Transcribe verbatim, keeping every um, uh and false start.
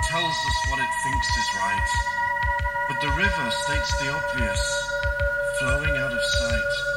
tells us what it thinks is right. But the river states the obvious, flowing out of sight.